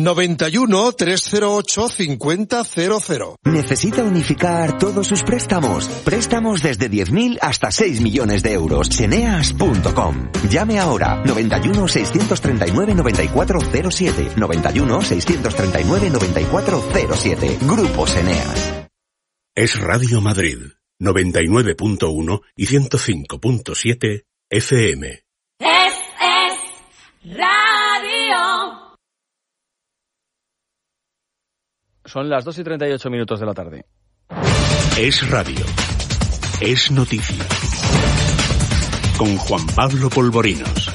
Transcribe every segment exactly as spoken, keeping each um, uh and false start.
noventa y uno, trescientos ocho, cincuenta cero cero. ¿Necesita unificar todos sus préstamos? Préstamos desde diez mil hasta seis millones de euros. Seneas punto com. Llame ahora. noventa y uno, seiscientos treinta y nueve, noventa y cuatro cero siete. noventa y uno, seiscientos treinta y nueve, noventa y cuatro cero siete. Grupo Seneas. Es Radio Madrid. noventa y nueve punto uno y ciento cinco punto siete F M. Es, es Radio. Son las dos y treinta y ocho minutos de la tarde. Es radio. Es noticia. Con Juan Pablo Polvorinos.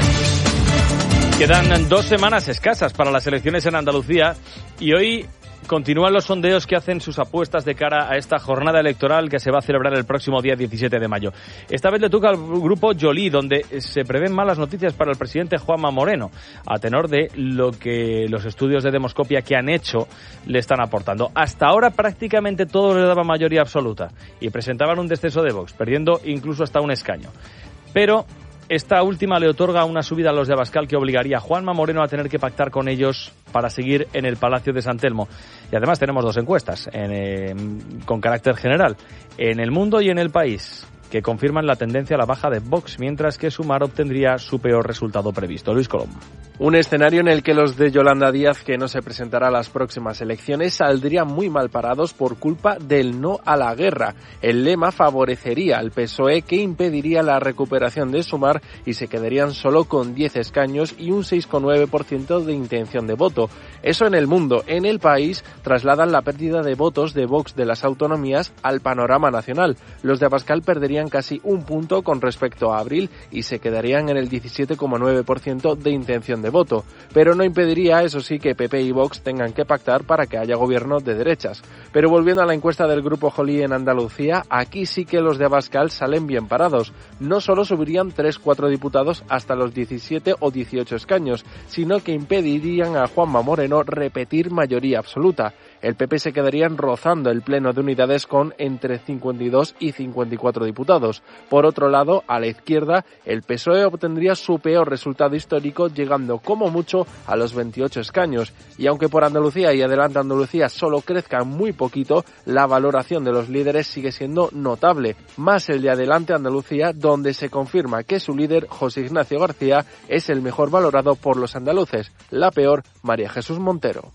Quedan dos semanas escasas para las elecciones en Andalucía y hoy continúan los sondeos que hacen sus apuestas de cara a esta jornada electoral que se va a celebrar el próximo día diecisiete de mayo. Esta vez le toca al grupo Joly, donde se prevén malas noticias para el presidente Juanma Moreno, a tenor de lo que los estudios de demoscopia que han hecho le están aportando. Hasta ahora prácticamente todos le daban mayoría absoluta y presentaban un descenso de Vox, perdiendo incluso hasta un escaño. Pero esta última le otorga una subida a los de Abascal que obligaría a Juanma Moreno a tener que pactar con ellos para seguir en el Palacio de San Telmo. Y además tenemos dos encuestas en, eh, con carácter general, en El Mundo y en El País, que confirman la tendencia a la baja de Vox, mientras que Sumar obtendría su peor resultado previsto. Luis Colom. Un escenario en el que los de Yolanda Díaz, que no se presentará a las próximas elecciones, saldrían muy mal parados por culpa del no a la guerra. El lema favorecería al P S O E, que impediría la recuperación de Sumar, y se quedarían solo con diez escaños y un seis coma nueve por ciento de intención de voto. Eso en El Mundo. En El País trasladan la pérdida de votos de Vox de las autonomías al panorama nacional. Los de Abascal perderían casi un punto con respecto a abril y se quedarían en el diecisiete coma nueve por ciento de intención de voto, pero no impediría, eso sí, que P P y Vox tengan que pactar para que haya gobierno de derechas. Pero volviendo a la encuesta del grupo Joly en Andalucía, aquí sí que los de Abascal salen bien parados. No solo subirían tres cuatro diputados hasta los diecisiete o dieciocho escaños, sino que impedirían a Juanma Moreno repetir mayoría absoluta. El P P se quedarían rozando el pleno de unidades con entre cincuenta y dos y cincuenta y cuatro diputados. Por otro lado, a la izquierda, el P S O E obtendría su peor resultado histórico, llegando como mucho a los veintiocho escaños. Y aunque por Andalucía y Adelante Andalucía solo crezcan muy poquito, la valoración de los líderes sigue siendo notable. Más el de Adelante Andalucía, donde se confirma que su líder, José Ignacio García, es el mejor valorado por los andaluces. La peor, María Jesús Montero.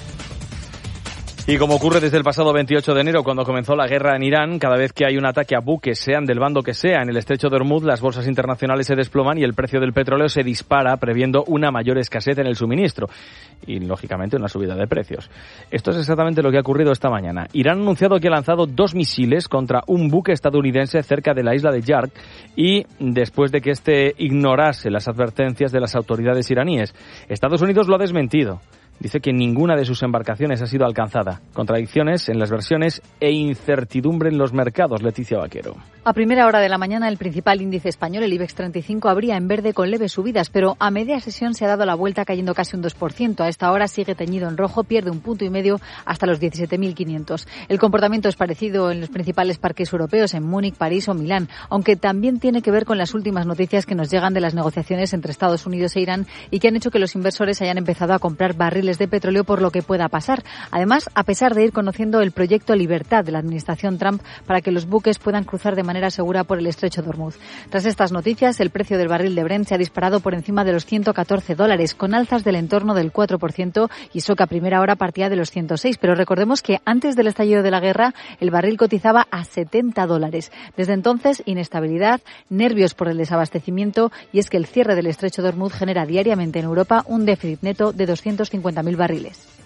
Y como ocurre desde el pasado veintiocho de enero, cuando comenzó la guerra en Irán, cada vez que hay un ataque a buques, sean del bando que sea, en el estrecho de Hormuz, las bolsas internacionales se desploman y el precio del petróleo se dispara, previendo una mayor escasez en el suministro y, lógicamente, una subida de precios. Esto es exactamente lo que ha ocurrido esta mañana. Irán ha anunciado que ha lanzado dos misiles contra un buque estadounidense cerca de la isla de Yark y después de que éste ignorase las advertencias de las autoridades iraníes. Estados Unidos lo ha desmentido. Dice que ninguna de sus embarcaciones ha sido alcanzada. Contradicciones en las versiones e incertidumbre en los mercados. Leticia Vaquero. A primera hora de la mañana, el principal índice español, el IBEX treinta y cinco, abría en verde con leves subidas, pero a media sesión se ha dado la vuelta cayendo casi un dos por ciento. A esta hora sigue teñido en rojo, pierde un punto y medio hasta los diecisiete mil quinientos. El comportamiento es parecido en los principales parques europeos, en Múnich, París o Milán, aunque también tiene que ver con las últimas noticias que nos llegan de las negociaciones entre Estados Unidos e Irán y que han hecho que los inversores hayan empezado a comprar barriles de petróleo por lo que pueda pasar. Además, a pesar de ir conociendo el proyecto Libertad de la administración Trump para que los buques puedan cruzar de manera segura por el estrecho de Hormuz. Tras estas noticias, el precio del barril de Brent se ha disparado por encima de los ciento catorce dólares, con alzas del entorno del cuatro por ciento, y eso que a primera hora partía de los ciento seis. Pero recordemos que antes del estallido de la guerra, el barril cotizaba a setenta dólares. Desde entonces, inestabilidad, nervios por el desabastecimiento, y es que el cierre del estrecho de Hormuz genera diariamente en Europa un déficit neto de doscientos cincuenta mil barriles.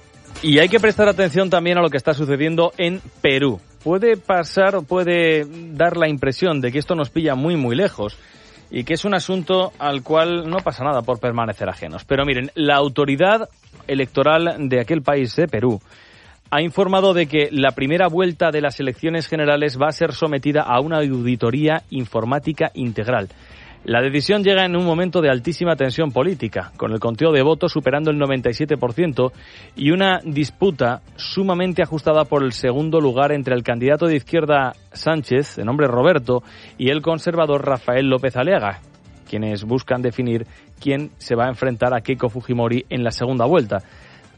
Y hay que prestar atención también a lo que está sucediendo en Perú. Puede pasar, puede dar la impresión de que esto nos pilla muy, muy lejos y que es un asunto al cual no pasa nada por permanecer ajenos. Pero miren, la autoridad electoral de aquel país, de Perú, ha informado de que la primera vuelta de las elecciones generales va a ser sometida a una auditoría informática integral. La decisión llega en un momento de altísima tensión política, con el conteo de votos superando el noventa y siete por ciento y una disputa sumamente ajustada por el segundo lugar entre el candidato de izquierda Sánchez, de nombre Roberto, y el conservador Rafael López Aliaga, quienes buscan definir quién se va a enfrentar a Keiko Fujimori en la segunda vuelta.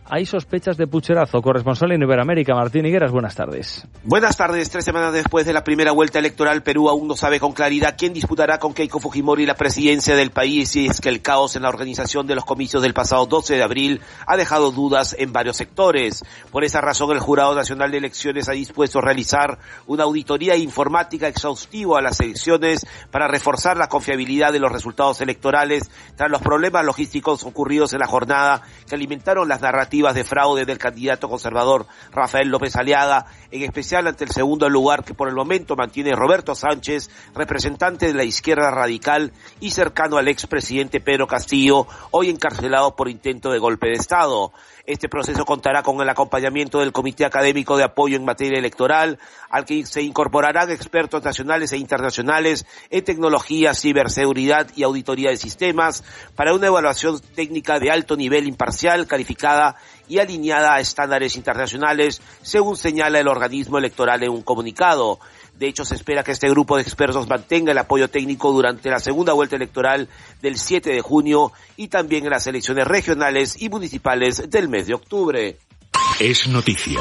hay sospechas de pucherazo. Corresponsal en Iberoamérica, Martín Higueras, buenas tardes. Buenas tardes. Tres semanas después de la primera vuelta electoral, Perú aún no sabe con claridad quién disputará con Keiko Fujimori la presidencia del país, y es que el caos en la organización de los comicios del pasado doce de abril ha dejado dudas en varios sectores. Por esa razón, el Jurado Nacional de Elecciones ha dispuesto a realizar una auditoría informática exhaustiva a las elecciones para reforzar la confiabilidad de los resultados electorales tras los problemas logísticos ocurridos en la jornada que alimentaron las narrativas de fraude del candidato conservador Rafael López Aliaga, en especial ante el segundo lugar que por el momento mantiene Roberto Sánchez, representante de la izquierda radical y cercano al expresidente Pedro Castillo, hoy encarcelado por intento de golpe de Estado. Este proceso contará con el acompañamiento del Comité Académico de Apoyo en Materia Electoral, al que se incorporarán expertos nacionales e internacionales en tecnología, ciberseguridad y auditoría de sistemas, para una evaluación técnica de alto nivel, imparcial, calificada y alineada a estándares internacionales, según señala el organismo electoral en un comunicado. De hecho, se espera que este grupo de expertos mantenga el apoyo técnico durante la segunda vuelta electoral del siete de junio y también en las elecciones regionales y municipales del mes de octubre. Es noticia.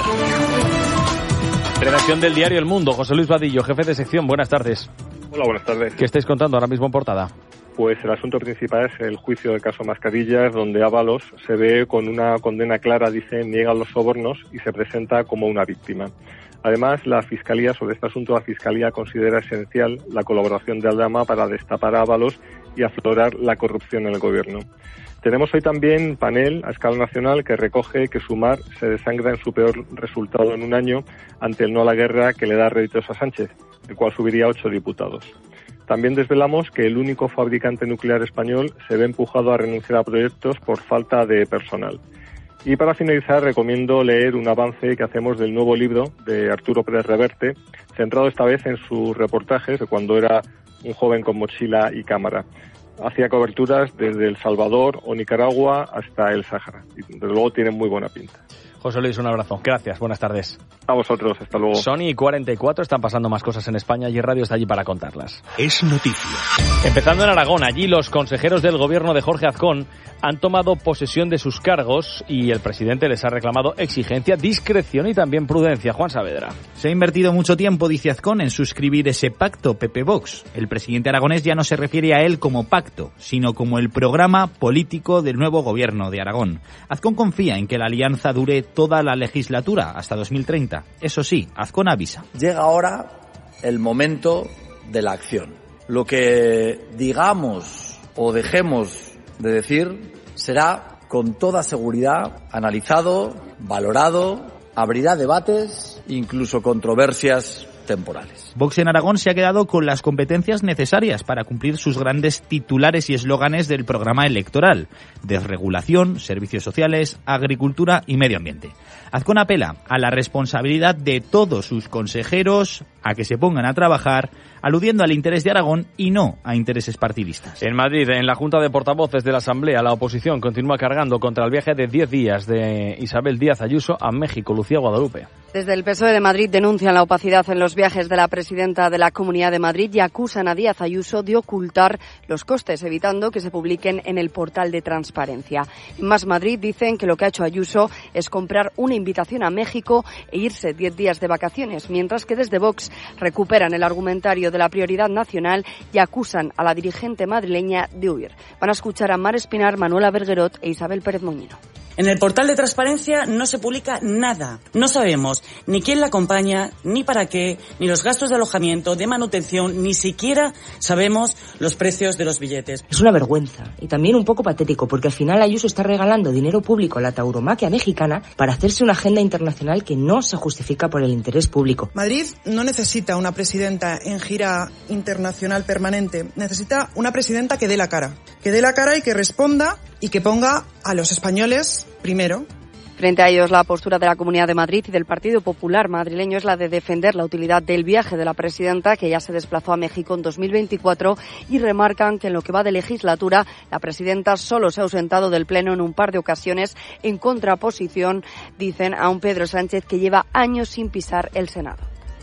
Redacción del diario El Mundo. José Luis Vadillo, jefe de sección. Buenas tardes. Hola, buenas tardes. ¿Qué estáis contando ahora mismo en portada? Pues el asunto principal es el juicio del caso Mascarillas, donde Ábalos se ve con una condena clara, dice, niega los sobornos y se presenta como una víctima. Además, la Fiscalía, sobre este asunto, la Fiscalía considera esencial la colaboración de Aldama para destapar a Ábalos y aflorar la corrupción en el gobierno. Tenemos hoy también panel a escala nacional que recoge que Sumar se desangra en su peor resultado en un año ante el no a la guerra que le da réditos a Sánchez, el cual subiría ocho diputados. También desvelamos que el único fabricante nuclear español se ve empujado a renunciar a proyectos por falta de personal. Y para finalizar, recomiendo leer un avance que hacemos del nuevo libro de Arturo Pérez Reverte, centrado esta vez en sus reportajes de cuando era un joven con mochila y cámara. Hacía coberturas desde El Salvador o Nicaragua hasta el Sáhara. Y desde luego tienen muy buena pinta. José Luis, un abrazo. Gracias, buenas tardes. A vosotros, hasta luego. Sony y cuarenta y cuatro, están pasando más cosas en España y Radio está allí para contarlas. Es noticia. Empezando en Aragón, allí los consejeros del gobierno de Jorge Azcón han tomado posesión de sus cargos y el presidente les ha reclamado exigencia, discreción y también prudencia. Juan Saavedra. Se ha invertido mucho tiempo, dice Azcón, en suscribir ese pacto P P Vox. El presidente aragonés ya no se refiere a él como pacto, sino como el programa político del nuevo gobierno de Aragón. Azcón confía en que la alianza dure toda la legislatura, hasta dos mil treinta. Eso sí, Azcón avisa. Llega ahora el momento de la acción. Lo que digamos o dejemos de decir será con toda seguridad analizado, valorado, abrirá debates, incluso controversias temporales. Vox en Aragón se ha quedado con las competencias necesarias para cumplir sus grandes titulares y eslóganes del programa electoral: desregulación, servicios sociales, agricultura y medio ambiente. Azcón apela a la responsabilidad de todos sus consejeros, a que se pongan a trabajar, aludiendo al interés de Aragón y no a intereses partidistas. En Madrid, en la Junta de Portavoces de la Asamblea, la oposición continúa cargando contra el viaje de diez días de Isabel Díaz Ayuso a México. Lucía Guadalupe. Desde el P S O E de Madrid denuncian la opacidad en los viajes de la presidenta de la Comunidad de Madrid y acusan a Díaz Ayuso de ocultar los costes, evitando que se publiquen en el portal de transparencia. En Más Madrid dicen que lo que ha hecho Ayuso es comprar una invitación a México e irse diez días de vacaciones, mientras que desde Vox recuperan el argumentario de la prioridad nacional y acusan a la dirigente madrileña de huir. Van a escuchar a Mar Espinar, Manuela Bergerot e Isabel Pérez Moñino. En el portal de transparencia no se publica nada. No sabemos ni quién la acompaña, ni para qué, ni los gastos de alojamiento, de manutención, ni siquiera sabemos los precios de los billetes. Es una vergüenza y también un poco patético, porque al final Ayuso está regalando dinero público a la tauromaquia mexicana para hacerse una agenda internacional que no se justifica por el interés público. Madrid no necesita una presidenta en gira internacional permanente, necesita una presidenta que dé la cara, que dé la cara y que responda y que ponga a los españoles primero. Frente a ellos, la postura de la Comunidad de Madrid y del Partido Popular madrileño es la de defender la utilidad del viaje de la presidenta, que ya se desplazó a México en dos mil veinticuatro, y remarcan que en lo que va de legislatura, la presidenta solo se ha ausentado del Pleno en un par de ocasiones, en contraposición, dicen, a un Pedro Sánchez que lleva años sin pisar el Senado.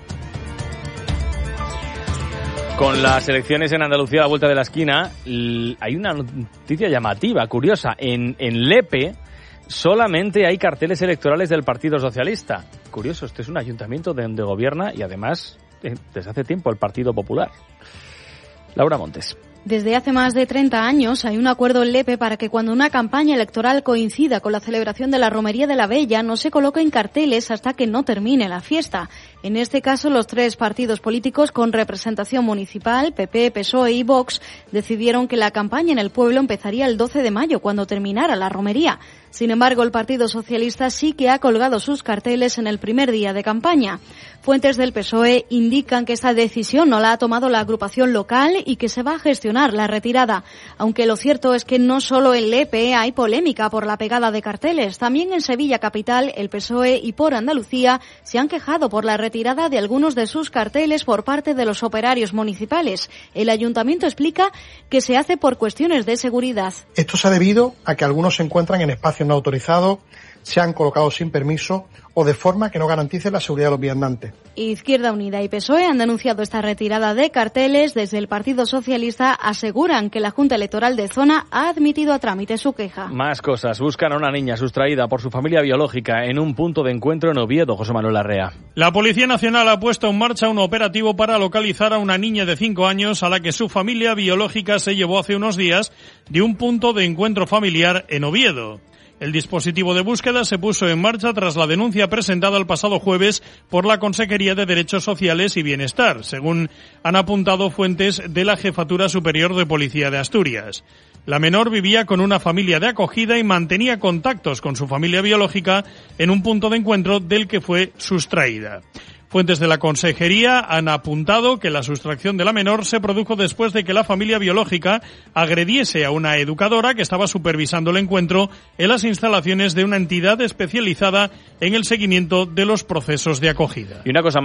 Con las elecciones en Andalucía a la vuelta de la esquina, hay una noticia llamativa, curiosa. En, en Lepe solamente hay carteles electorales del Partido Socialista. Curioso, este es un ayuntamiento donde gobierna y además eh, desde hace tiempo el Partido Popular. Laura Montes. Desde hace más de treinta años hay un acuerdo en Lepe para que cuando una campaña electoral coincida con la celebración de la Romería de la Bella no se coloquen carteles hasta que no termine la fiesta. En este caso, los tres partidos políticos con representación municipal, P P, P S O E y Vox, decidieron que la campaña en el pueblo empezaría el doce de mayo, cuando terminara la romería. Sin embargo, el Partido Socialista sí que ha colgado sus carteles en el primer día de campaña. Fuentes del P S O E indican que esta decisión no la ha tomado la agrupación local y que se va a gestionar la retirada. Aunque lo cierto es que no solo en Lepe hay polémica por la pegada de carteles. También en Sevilla capital, el P S O E y por Andalucía se han quejado por la retirada de algunos de sus carteles por parte de los operarios municipales. El ayuntamiento explica que se hace por cuestiones de seguridad. Esto se ha debido a que algunos se encuentran en espacios no autorizados, se han colocado sin permiso o de forma que no garantice la seguridad de los viandantes. Izquierda Unida y P S O E han denunciado esta retirada de carteles. Desde el Partido Socialista aseguran que la Junta Electoral de Zona ha admitido a trámite su queja. Más cosas. Buscan a una niña sustraída por su familia biológica en un punto de encuentro en Oviedo. José Manuel Larrea. La Policía Nacional ha puesto en marcha un operativo para localizar a una niña de cinco años a la que su familia biológica se llevó hace unos días de un punto de encuentro familiar en Oviedo. El dispositivo de búsqueda se puso en marcha tras la denuncia presentada el pasado jueves por la Consejería de Derechos Sociales y Bienestar, según han apuntado fuentes de la Jefatura Superior de Policía de Asturias. La menor vivía con una familia de acogida y mantenía contactos con su familia biológica en un punto de encuentro del que fue sustraída. Fuentes de la Consejería han apuntado que la sustracción de la menor se produjo después de que la familia biológica agrediese a una educadora que estaba supervisando el encuentro en las instalaciones de una entidad especializada en el seguimiento de los procesos de acogida. Y una cosa